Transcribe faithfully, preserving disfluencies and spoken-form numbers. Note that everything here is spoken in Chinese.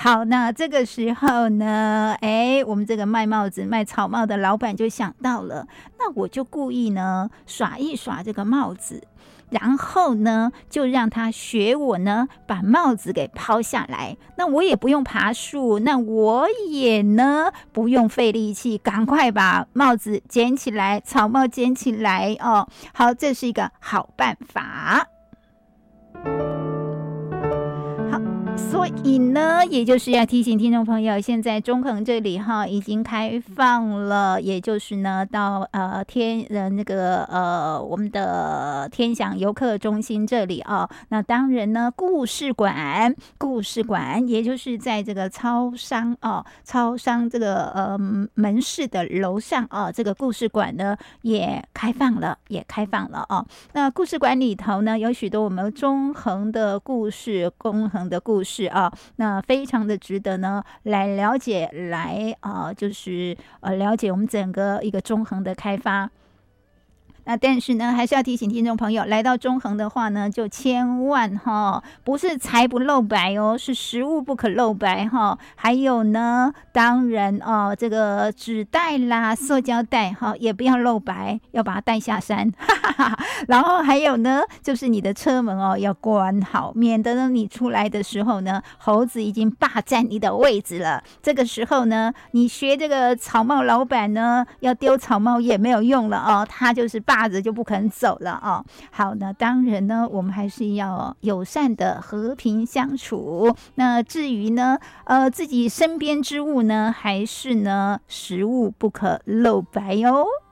好，那这个时候呢，哎，我们这个卖帽子、卖草帽的老板就想到了，那我就故意呢耍一耍这个帽子。然后呢，就让他学我呢，把帽子给抛下来。那我也不用爬树，那我也呢不用费力气，赶快把帽子捡起来，草帽捡起来哦。好，这是一个好办法。所以呢，也就是要提醒听众朋友，现在中横这里哈已经开放了，也就是呢到呃天呃那个呃我们的天祥游客中心这里啊，那当然呢故事馆故事馆也就是在这个超商啊超商这个呃门市的楼上啊，这个故事馆呢也开放了，也开放了啊。那故事馆里头呢有许多我们中横的故事，中横的故事。是啊，那非常的值得呢，来了解，来啊、呃，就是呃了解我们整个一个中横的开发。那但是呢，还是要提醒听众朋友，来到中横的话呢，就千万哈，不是财不露白哦，是食物不可露白哈。还有呢，当然哦，这个纸袋啦、塑胶袋哈，也不要露白，要把它带下山。哈哈哈。然后还有呢，就是你的车门哦要关好，免得呢你出来的时候呢，猴子已经霸占你的位置了。这个时候呢，你学这个草帽老板呢，要丢草帽也没有用了哦，他就是霸。霸着就不肯走了哦。好，那当然呢，我们还是要友善的和平相处。那至于呢，呃，自己身边之物呢，还是呢，食物不可露白哦。